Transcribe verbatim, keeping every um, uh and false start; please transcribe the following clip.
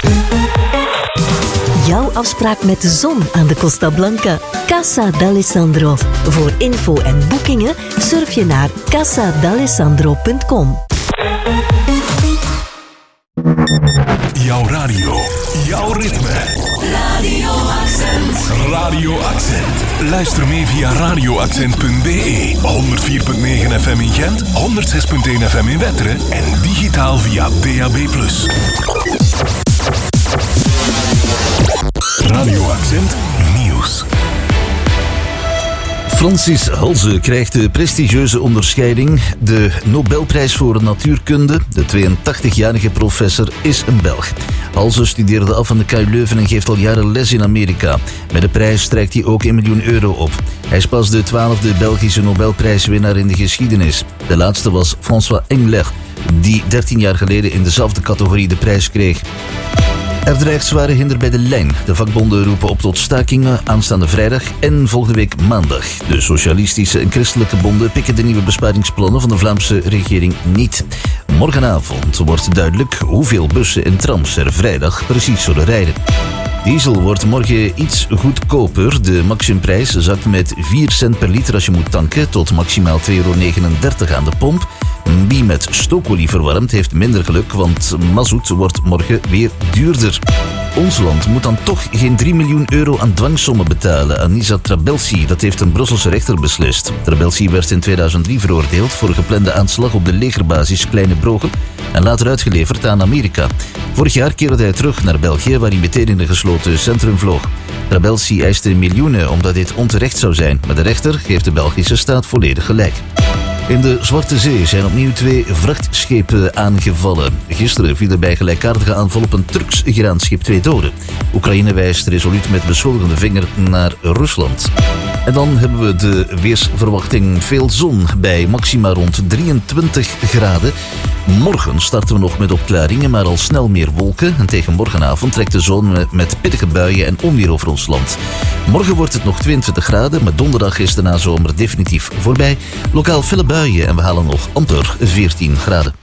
Jouw afspraak met de zon aan de Costa Blanca. Casa d'Alessandro. Voor info en boekingen surf je naar casa d'alessandro punt com. Jouw radio, jouw ritme. Radio Accent. Radio Accent. Luister mee via radio accent punt b e. honderd vier komma negen F M in Gent, honderd zes komma één F M in Wetteren en digitaal via D A B plus. Radio Accent Nieuws. Francis Halze krijgt de prestigieuze onderscheiding, de Nobelprijs voor natuurkunde. De tweeëntachtigjarige professor is een Belg. Halze studeerde af aan de K U Leuven en geeft al jaren les in Amerika. Met de prijs strijkt hij ook een miljoen euro op. Hij is pas de twaalfde Belgische Nobelprijswinnaar in de geschiedenis. De laatste was François Englert, die dertien jaar geleden in dezelfde categorie de prijs kreeg. Er dreigt zware hinder bij de lijn. De vakbonden roepen op tot stakingen aanstaande vrijdag en volgende week maandag. De socialistische en christelijke bonden pikken de nieuwe besparingsplannen van de Vlaamse regering niet. Morgenavond wordt duidelijk hoeveel bussen en trams er vrijdag precies zullen rijden. Diesel wordt morgen iets goedkoper. De maximumprijs zakt met vier cent per liter als je moet tanken tot maximaal twee euro negenendertig aan de pomp. Wie met stookolie verwarmt heeft minder geluk, want mazoet wordt morgen weer duurder. Ons land moet dan toch geen drie miljoen euro aan dwangsommen betalen aan Nizar Trabelsi. Dat heeft een Brusselse rechter beslist. Trabelsi werd in tweeduizend drie veroordeeld voor geplande aanslag op de legerbasis Kleine Brogel en later uitgeleverd aan Amerika. Vorig jaar keerde hij terug naar België, waar hij meteen in een gesloten centrum vloog. Trabelsi eiste miljoenen omdat dit onterecht zou zijn, maar de rechter geeft de Belgische staat volledig gelijk. In de Zwarte Zee zijn opnieuw twee vrachtschepen aangevallen. Gisteren vielen bij gelijkaardige aanval op een Turks graanschip twee doden. Oekraïne wijst resoluut met beschuldigende vinger naar Rusland. En dan hebben we de weersverwachting. Veel zon bij maxima rond drieëntwintig graden. Morgen starten we nog met opklaringen, maar al snel meer wolken. En tegen morgenavond trekt de zon met pittige buien en onweer over ons land. Morgen wordt het nog tweeëntwintig graden, maar donderdag is de nazomer definitief voorbij. Lokaal felle buien en we halen nog amper veertien graden.